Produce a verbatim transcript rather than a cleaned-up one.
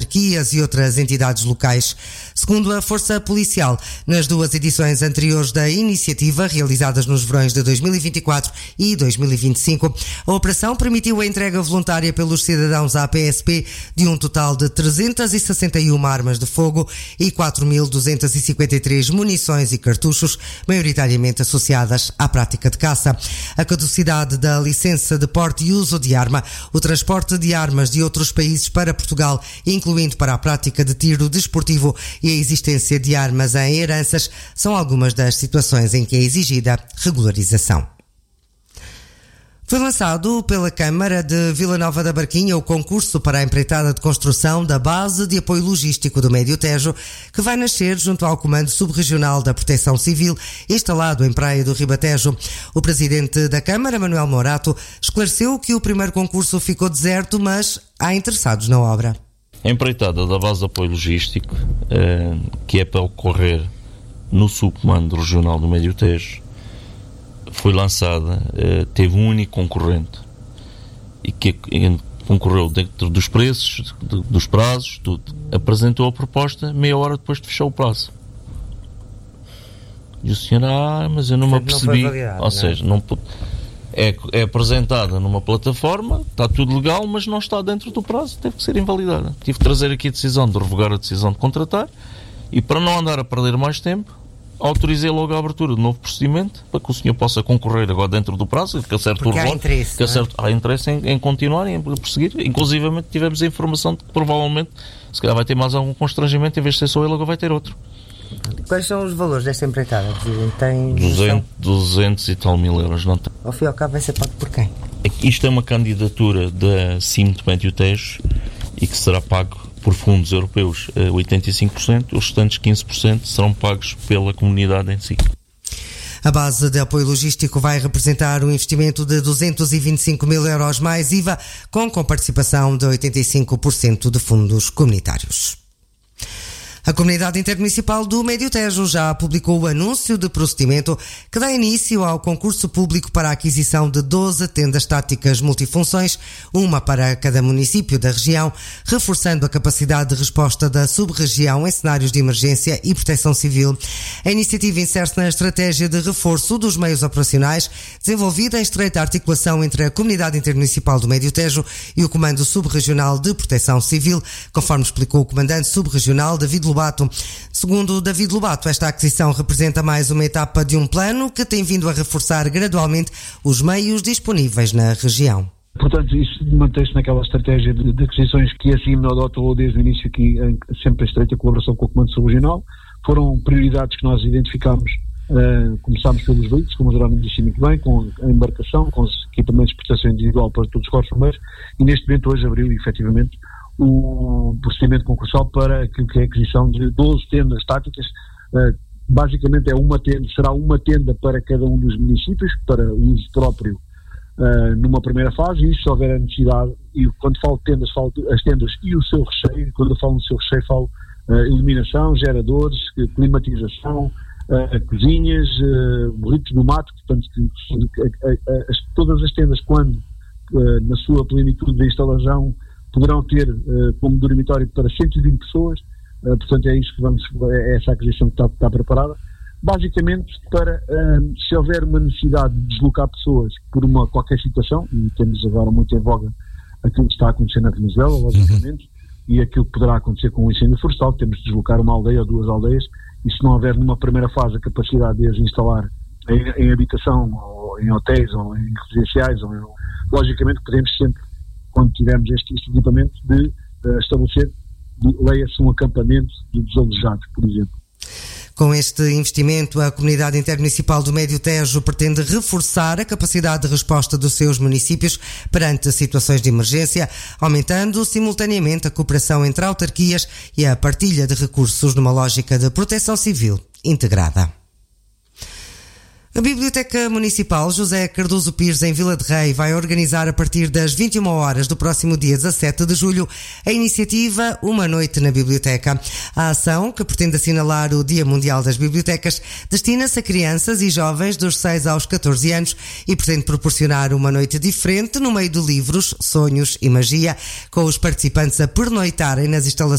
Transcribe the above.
autarquias e outras entidades locais. Segundo a Força Policial, nas duas edições anteriores da iniciativa, realizadas nos verões de dois mil e vinte e quatro e dois mil e vinte e cinco, a operação permitiu a entrega voluntária pelos cidadãos à P S P de um total de trezentas e sessenta e uma armas de fogo e quatro mil duzentas e cinquenta e três munições e cartuchos, maioritariamente associadas à prática de caça. A caducidade da licença de porte e uso de arma, o transporte de armas de outros países para Portugal, incluindo para a prática de tiro desportivo, e a existência de armas em heranças são algumas das situações em que é exigida regularização. Foi lançado pela Câmara de Vila Nova da Barquinha o concurso para a empreitada de construção da Base de Apoio Logístico do Médio Tejo, que vai nascer junto ao Comando Subregional da Proteção Civil, instalado em Praia do Ribatejo. O presidente da Câmara, Manuel Morato, esclareceu que o primeiro concurso ficou deserto, mas há interessados na obra. A empreitada da Base de Apoio Logístico, eh, que é para ocorrer no Subcomando Regional do Médio Tejo, foi lançada, eh, teve um único concorrente e que concorreu dentro dos preços, de, dos prazos, tudo. Apresentou a proposta meia hora depois de fechar o prazo. E o senhor, ah, mas eu não me apercebi. Ou não. seja, não, é, é apresentada numa plataforma, está tudo legal, mas não está dentro do prazo, teve que ser invalidada. Tive que trazer aqui a decisão de revogar a decisão de contratar e, para não andar a perder mais tempo, autorizei logo a abertura de novo procedimento para que o senhor possa concorrer agora dentro do prazo, que acerte o voto, que acerte, há interesse em, em continuar e em prosseguir. Inclusivamente tivemos a informação de que provavelmente se calhar vai ter mais algum constrangimento, em vez de ser só ele, agora vai ter outro. Quais são os valores desta empreitada? Tem duzentos, duzentos e tal mil euros, não tem. Ao fim e ao cabo vai ser pago por quem? Isto é uma candidatura da C I M de Médio Tejo e que será pago por fundos europeus, oitenta e cinco por cento, os restantes quinze por cento serão pagos pela comunidade em si. A Base de Apoio Logístico vai representar um investimento de duzentos e vinte e cinco mil euros mais I V A, com comparticipação de oitenta e cinco por cento de fundos comunitários. A Comunidade Intermunicipal do Médio Tejo já publicou o anúncio de procedimento que dá início ao concurso público para a aquisição de doze tendas táticas multifunções, uma para cada município da região, reforçando a capacidade de resposta da sub-região em cenários de emergência e proteção civil. A iniciativa insere-se na estratégia de reforço dos meios operacionais, desenvolvida em estreita articulação entre a Comunidade Intermunicipal do Médio Tejo e o Comando Subregional de Proteção Civil, conforme explicou o Comandante Subregional David Lobato. Segundo David Lobato, esta aquisição representa mais uma etapa de um plano que tem vindo a reforçar gradualmente os meios disponíveis na região. Portanto, isso mantém-se naquela estratégia de, de aquisições que a C I M adotou desde o início, aqui, em, sempre em estreita colaboração com o Comando Subregional. Foram prioridades que nós identificámos. Uh, começámos pelos veículos, como geralmente disse muito bem, com a embarcação, com os equipamentos de proteção individual para todos os corpos bombeiros, e neste momento hoje abriu efetivamente o procedimento concursal para aquilo que é a aquisição de doze tendas táticas. Uh, basicamente é uma tenda, será uma tenda para cada um dos municípios, para uso próprio uh, numa primeira fase, e se houver a necessidade, e quando falo de tendas, falo de, as tendas e o seu recheio, quando eu falo no seu recheio falo uh, iluminação, geradores, climatização, uh, cozinhas, uh, burritos no mato, portanto que, que, uh, uh, as, todas as tendas quando uh, na sua plenitude de instalação poderão ter uh, como dormitório para cento e vinte pessoas, uh, portanto é isso que vamos, é essa aquisição que está, está preparada, basicamente para, uh, se houver uma necessidade de deslocar pessoas por uma qualquer situação, e temos agora muito em voga aquilo que está a acontecer na Venezuela, logicamente, uhum. e aquilo que poderá acontecer com o incêndio florestal, temos de deslocar uma aldeia ou duas aldeias, e se não houver numa primeira fase a capacidade de as instalar em, em habitação, ou em hotéis, ou em residenciais, ou em, logicamente podemos sempre, quando tivermos este, este equipamento, de uh, estabelecer, leia-se um acampamento de desalojados, por exemplo. Com este investimento, a Comunidade Intermunicipal do Médio Tejo pretende reforçar a capacidade de resposta dos seus municípios perante situações de emergência, aumentando simultaneamente a cooperação entre autarquias e a partilha de recursos numa lógica de proteção civil integrada. A Biblioteca Municipal José Cardoso Pires, em Vila de Rei, vai organizar a partir das vinte e uma horas do próximo dia dezassete de julho a iniciativa Uma Noite na Biblioteca. A ação, que pretende assinalar o Dia Mundial das Bibliotecas, destina-se a crianças e jovens dos seis aos catorze anos e pretende proporcionar uma noite diferente no meio de livros, sonhos e magia, com os participantes a pernoitarem nas instalações